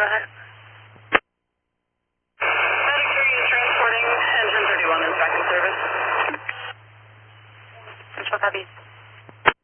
go ahead. Static 3 is transporting engine 31 is back in service. Central copy.